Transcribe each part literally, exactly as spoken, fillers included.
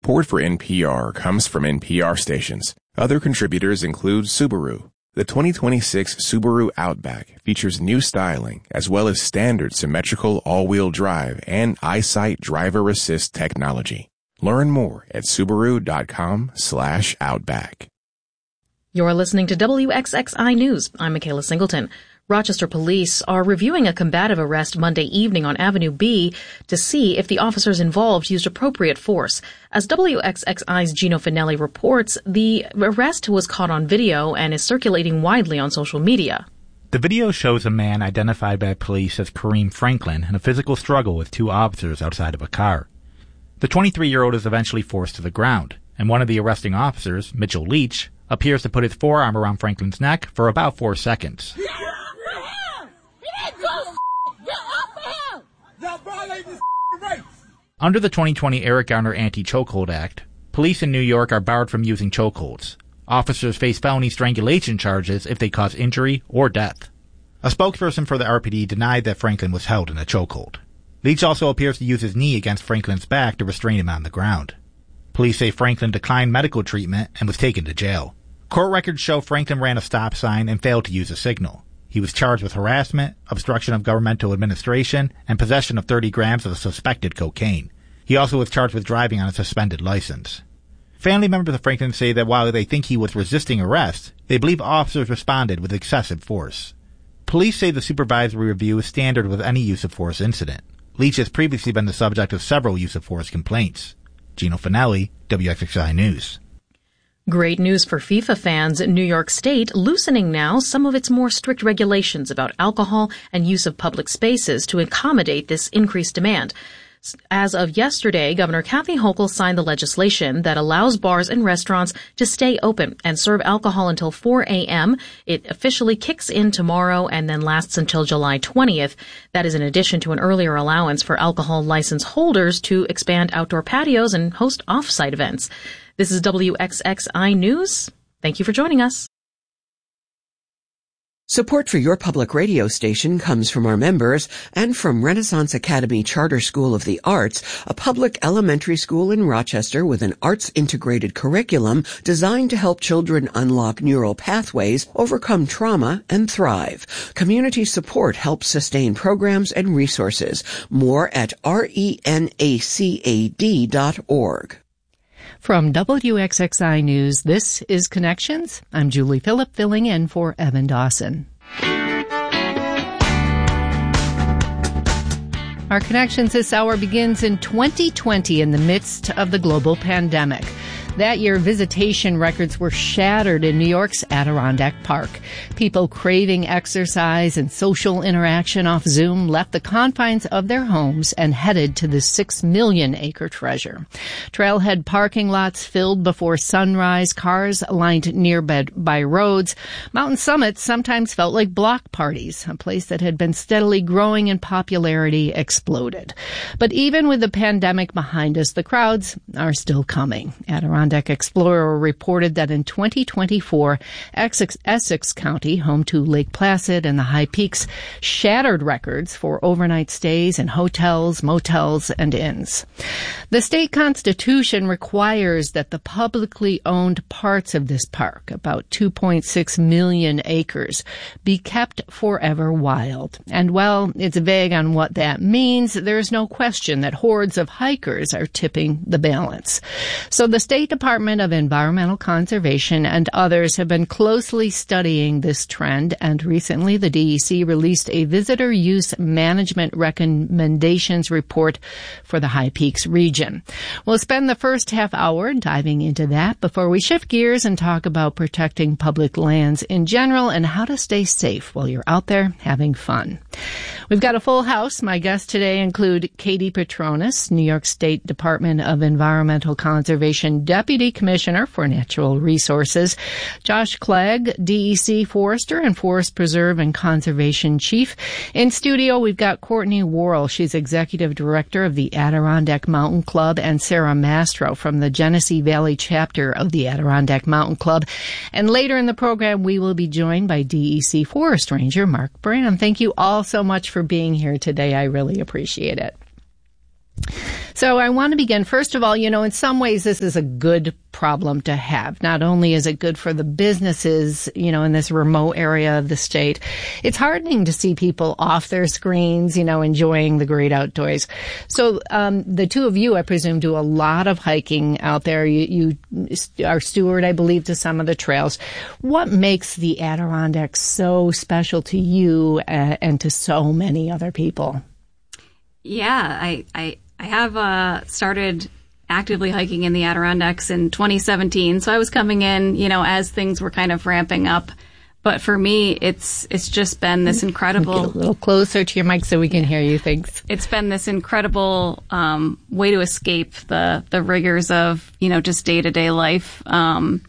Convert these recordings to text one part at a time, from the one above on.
Support for N P R comes from N P R stations. Other contributors include Subaru. The twenty twenty-six Subaru Outback features new styling as well as standard symmetrical all-wheel drive and EyeSight driver assist technology. Learn more at Subaru.com slash Outback. You're listening to W X X I News. I'm Michaela Singleton. Rochester police are reviewing a combative arrest Monday evening on Avenue B to see if the officers involved used appropriate force. As W X X I's Gino Finelli reports, the arrest was caught on video and is circulating widely on social media. The video shows a man identified by police as Kareem Franklin in a physical struggle with two officers outside of a car. The twenty-three-year-old is eventually forced to the ground, and one of the arresting officers, Mitchell Leach, appears to put his forearm around Franklin's neck for about four seconds. Under the twenty twenty Eric Garner Anti-Chokehold Act, police in New York are barred from using chokeholds. Officers face felony strangulation charges if they cause injury or death. A spokesperson for the R P D denied that Franklin was held in a chokehold. Leach also appears to use his knee against Franklin's back to restrain him on the ground. Police say Franklin declined medical treatment and was taken to jail. Court records show Franklin ran a stop sign and failed to use a signal. He was charged with harassment, obstruction of governmental administration, and possession of thirty grams of suspected cocaine. He also was charged with driving on a suspended license. Family members of Franklin say that while they think he was resisting arrest, they believe officers responded with excessive force. Police say the supervisory review is standard with any use of force incident. Leach has previously been the subject of several use of force complaints. Gino Finelli, W X X I News. Great news for FIFA fans. New York State loosening now some of its more strict regulations about alcohol and use of public spaces to accommodate this increased demand. As of yesterday, Governor Kathy Hochul signed the legislation that allows bars and restaurants to stay open and serve alcohol until four a.m. It officially kicks in tomorrow and then lasts until July twentieth. That is in addition to an earlier allowance for alcohol license holders to expand outdoor patios and host off-site events. This is W X X I News. Thank you for joining us. Support for your public radio station comes from our members and from Renaissance Academy Charter School of the Arts, a public elementary school in Rochester with an arts-integrated curriculum designed to help children unlock neural pathways, overcome trauma, and thrive. Community support helps sustain programs and resources. More at renacad dot org. From W X X I News, this is Connections. I'm Julie Phillip, filling in for Evan Dawson. Our Connections this hour begins in twenty twenty in the midst of the global pandemic. That year, visitation records were shattered in New York's Adirondack Park. People craving exercise and social interaction off Zoom left the confines of their homes and headed to the six million acre treasure. Trailhead parking lots filled before sunrise, cars lined nearby roads. Mountain summits sometimes felt like block parties. A place that had been steadily growing in popularity exploded. But even with the pandemic behind us, the crowds are still coming. Adirondack Explorer reported that in twenty twenty-four, Essex, Essex County, home to Lake Placid and the High Peaks, shattered records for overnight stays in hotels, motels, and inns. The state constitution requires that the publicly owned parts of this park, about two point six million acres, be kept forever wild. And while it's vague on what that means, there's no question that hordes of hikers are tipping the balance. So the state Department of Environmental Conservation and others have been closely studying this trend, and recently the D E C released a visitor use management recommendations report for the High Peaks region. We'll spend the first half hour diving into that before we shift gears and talk about protecting public lands in general and how to stay safe while you're out there having fun. We've got a full house. My guests today include Katie Petronas, New York State Department of Environmental Conservation Deputy Commissioner for Natural Resources, Josh Clegg, D E C Forester and Forest Preserve and Conservation Chief. In studio, we've got Courtney Worrell. She's Executive Director of the Adirondack Mountain Club, and Sarah Mastro from the Genesee Valley chapter of the Adirondack Mountain Club. And later in the program, we will be joined by D E C Forest Ranger Mark Bram. Thank you all so much for being here today. I really appreciate it. So I want to begin, first of all, you know, in some ways this is a good problem to have. Not only is it good for the businesses, you know, in this remote area of the state, it's heartening to see people off their screens, you know, enjoying the great outdoors. So um, the two of you, I presume, do a lot of hiking out there. You, you are steward, I believe, to some of the trails. What makes the Adirondacks so special to you uh, and to so many other people? Yeah, I, I, I have uh, started actively hiking in the Adirondacks in twenty seventeen. So I was coming in, you know, as things were kind of ramping up. But for me, it's it's just been this incredible... Get a little closer to your mic so we can hear you. Thanks. It's been this incredible um, way to escape the, the rigors of, you know, just day-to-day life. Um,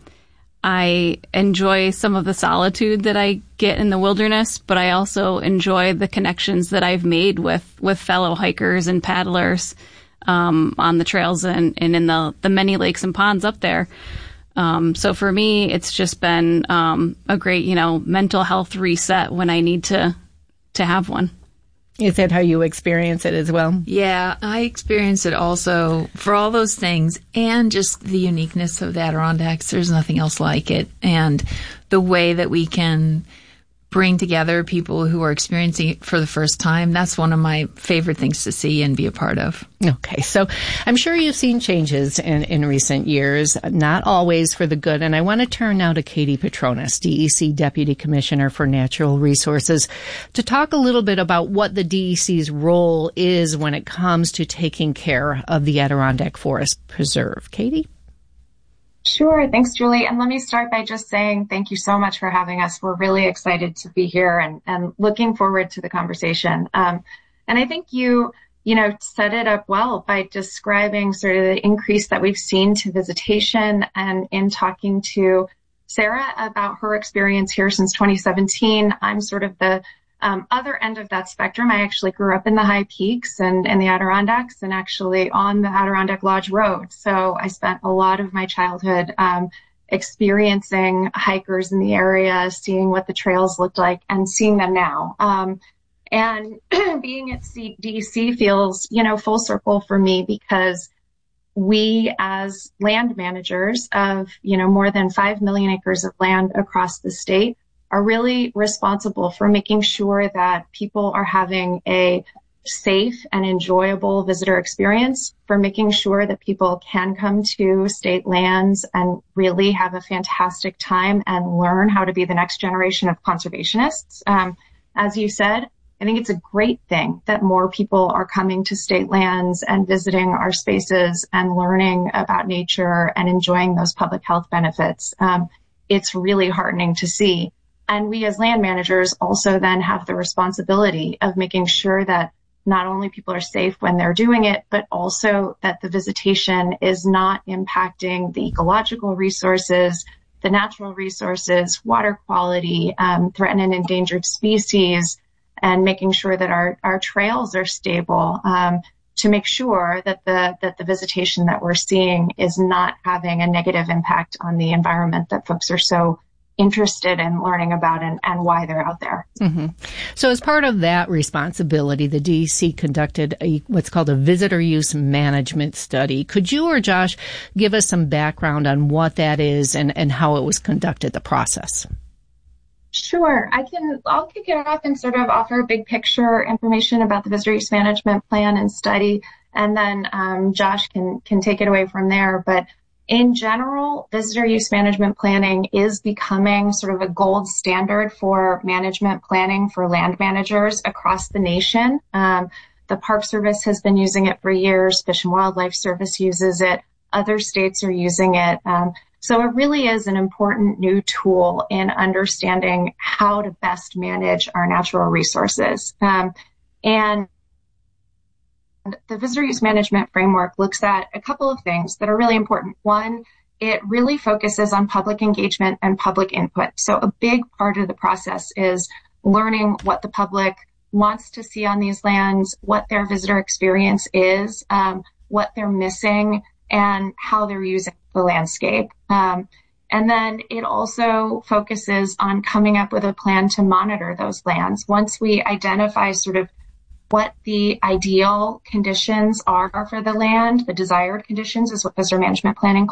I enjoy some of the solitude that I get in the wilderness, but I also enjoy the connections that I've made with, with fellow hikers and paddlers um, on the trails and, and in the, the many lakes and ponds up there. Um, so for me, it's just been um, a great, you know, mental health reset when I need to to have one. Is that how you experience it as well? Yeah, I experience it also for all those things and just the uniqueness of the Adirondacks. There's nothing else like it. And the way that we can bring together people who are experiencing it for the first time, that's one of my favorite things to see and be a part of. Okay, so I'm sure you've seen changes in, in recent years, not always for the good. And I want to turn now to Katie Petronas, D E C Deputy Commissioner for Natural Resources, to talk a little bit about what the D E C's role is when it comes to taking care of the Adirondack Forest Preserve. Katie? Sure. Thanks, Julie. And let me start by just saying thank you so much for having us. We're really excited to be here and, and looking forward to the conversation. Um, and I think you, you know, set it up well by describing sort of the increase that we've seen to visitation, and in talking to Sarah about her experience here since twenty seventeen. I'm sort of the Um, other end of that spectrum. I actually grew up in the high peaks and in the Adirondacks, and actually on the Adirondack Lodge Road. So I spent a lot of my childhood um, experiencing hikers in the area, seeing what the trails looked like, and seeing them now. Um, and being at C- D E C feels, you know, full circle for me, because we as land managers of, you know, more than five million acres of land across the state are really responsible for making sure that people are having a safe and enjoyable visitor experience, for making sure that people can come to state lands and really have a fantastic time and learn how to be the next generation of conservationists. Um, as you said, I think it's a great thing that more people are coming to state lands and visiting our spaces and learning about nature and enjoying those public health benefits. Um, it's really heartening to see. And we as land managers also then have the responsibility of making sure that not only people are safe when they're doing it, but also that the visitation is not impacting the ecological resources, the natural resources, water quality, um, threatened and endangered species, and making sure that our, our trails are stable, um, to make sure that the, that the visitation that we're seeing is not having a negative impact on the environment that folks are so interested in learning about and, and why they're out there. Mm-hmm. So as part of that responsibility, the D E C conducted a, what's called a visitor use management study. Could you or Josh give us some background on what that is and, and how it was conducted, the process? Sure. I can, I'll kick it off and sort of offer big picture information about the visitor use management plan and study, and then um, Josh can, can take it away from there. But in general, visitor use management planning is becoming sort of a gold standard for management planning for land managers across the nation. Um, the Park Service has been using it for years. Fish and Wildlife Service uses it. Other states are using it. Um, so it really is an important new tool in understanding how to best manage our natural resources. Um, and the visitor use management framework looks at a couple of things that are really important. One, it really focuses on public engagement and public input. So a big part of the process is learning what the public wants to see on these lands, what their visitor experience is, um, what they're missing, and how they're using the landscape. Um, and then it also focuses on coming up with a plan to monitor those lands. Once we identify sort of what the ideal conditions are for the land, the desired conditions is what visitor management planning